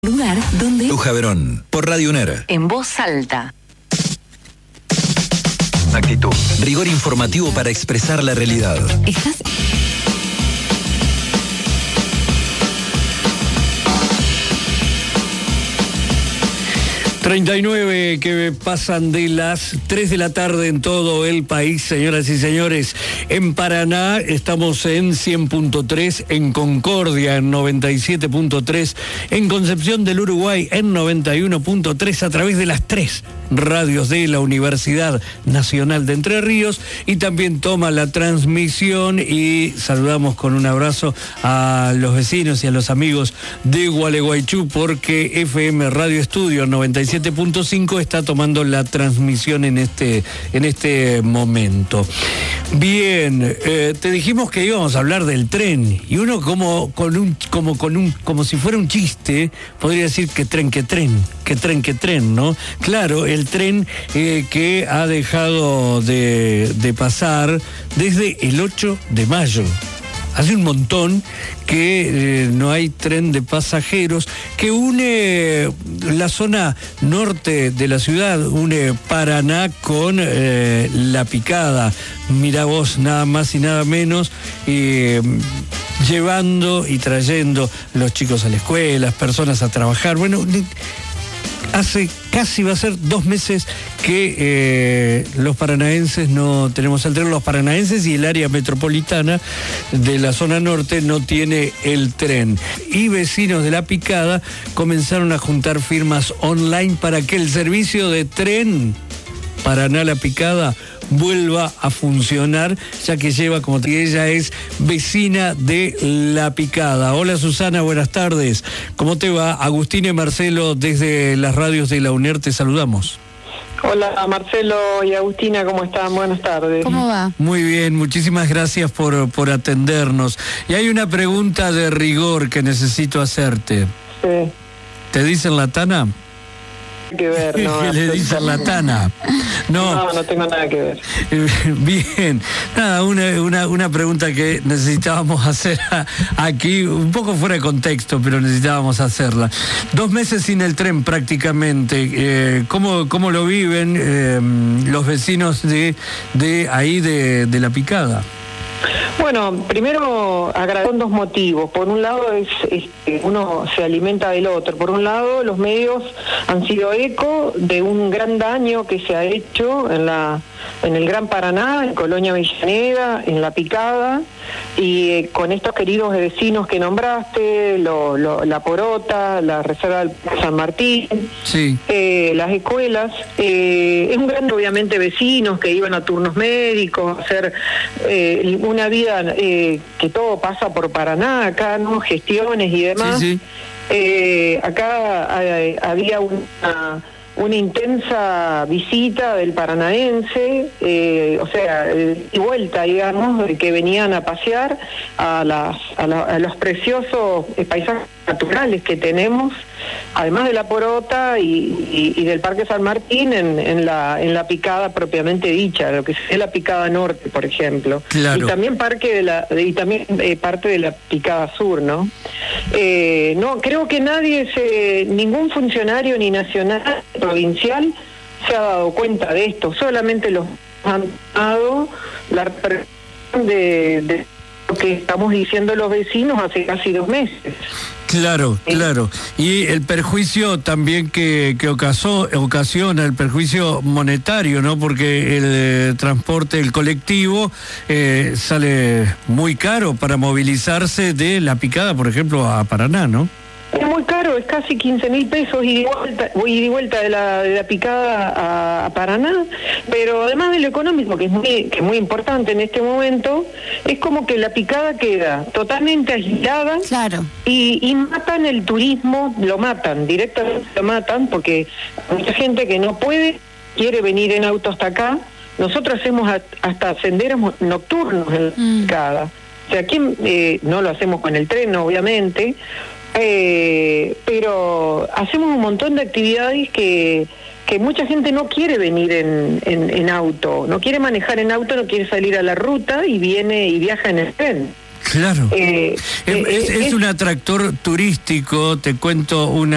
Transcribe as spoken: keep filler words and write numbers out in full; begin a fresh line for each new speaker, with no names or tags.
Lugar donde...
Luja Verón, por Radio UNER.
En voz alta.
Actitud. Rigor informativo para expresar la realidad.
¿Estás...?
treinta y nueve que pasan de las tres de la tarde en todo el país, señoras y señores. En Paraná estamos en cien punto tres, en Concordia en noventa y siete punto tres, en Concepción del Uruguay en noventa y uno punto tres, a través de las tres radios de la Universidad Nacional de Entre Ríos, y también toma la transmisión, y saludamos con un abrazo a los vecinos y a los amigos de Gualeguaychú, porque F M Radio Estudio noventa y siete punto cinco está tomando la transmisión en este, en este momento. Bien, eh, te dijimos que íbamos a hablar del tren, y uno como con un, como con un, como si fuera un chiste, podría decir que tren, que tren, que tren, que tren, ¿no? Claro, el tren eh, que ha dejado de, de pasar desde el ocho de mayo. Hace un montón que eh, no hay tren de pasajeros que une la zona norte de la ciudad, une Paraná con eh, La Picada. Mirá vos, nada más y nada menos, eh, llevando y trayendo los chicos a la escuela, las personas a trabajar. Bueno, hace casi va a ser dos meses que eh, los paranaenses no tenemos el tren, los paranaenses y el área metropolitana de la zona norte no tiene el tren. Y vecinos de La Picada comenzaron a juntar firmas online para que el servicio de tren Paraná-La Picada vuelva a funcionar, ya que lleva, como te dije, ella es vecina de La Picada. Hola Susana, buenas tardes. ¿Cómo te va? Agustín y Marcelo, desde las radios de la UNER, te saludamos.
Hola Marcelo y Agustina, ¿cómo están? Buenas tardes.
¿Cómo va?
Muy bien, muchísimas gracias por, por atendernos. Y hay una pregunta de rigor que necesito hacerte.
Sí.
¿Te dicen la Tana?
Que ver, no.
¿Qué le dicen la Tana? No,
no, no tengo nada que ver.
Bien, nada, una, una, una pregunta que necesitábamos hacer aquí, un poco fuera de contexto, pero necesitábamos hacerla. Dos meses sin el tren prácticamente, eh, ¿cómo, cómo lo viven eh, los vecinos de, de ahí de, de La Picada?
Bueno, primero agradecer dos motivos. Por un lado es, es que uno se alimenta del otro. Por un lado, los medios han sido eco de un gran daño que se ha hecho en la en el Gran Paraná, en Colonia Avellaneda, en La Picada, y eh, con estos queridos vecinos que nombraste, lo, lo, La Porota, la Reserva del San Martín,
sí.
eh, las escuelas. Eh, es un gran, obviamente, vecinos que iban a turnos médicos, a hacer eh, una vida eh, que todo pasa por Paraná, acá, ¿no? Gestiones y demás.
Sí, sí.
Eh, acá eh, había una... una intensa visita del paranaense, eh, o sea, eh, y vuelta, digamos, de que venían a pasear a, las, a, la, a los preciosos eh, paisajes naturales que tenemos, además de La Porota y, y, y del Parque San Martín, en, en, la, en la Picada propiamente dicha, lo que es la Picada Norte, por ejemplo.
Claro.
Y también, parque de la, y también eh, parte de la Picada Sur, ¿no? Eh, no, creo que nadie, se, ningún funcionario ni nacional, provincial, se ha dado cuenta de esto. Solamente los han dado la repercusión de, de lo que estamos diciendo los vecinos hace casi dos meses.
Claro,
¿Sí?
claro. Y el perjuicio también que, que ocasó, ocasiona, el perjuicio monetario, ¿no? Porque el eh, transporte, el colectivo, eh, sale muy caro para movilizarse de La Picada, por ejemplo, a Paraná, ¿no?
Es muy caro, es casi quince mil pesos ida y vuelta, ida y vuelta de la, de la Picada a, a Paraná, pero además de lo económico, que es, muy, que es muy importante en este momento, es como que La Picada queda totalmente aislada.
Claro.
y, y matan el turismo, lo matan, directamente lo matan, porque hay mucha gente que no puede, quiere venir en auto hasta acá. Nosotros hacemos hasta senderos nocturnos en La Picada. O sea, aquí eh, no lo hacemos con el tren, obviamente, Eh, pero hacemos un montón de actividades que, que mucha gente no quiere venir en, en, en auto, no quiere manejar en auto, no quiere salir a la ruta y viene y viaja en el tren.
Claro.
Eh,
es,
eh,
es, es un atractor turístico, te cuento una...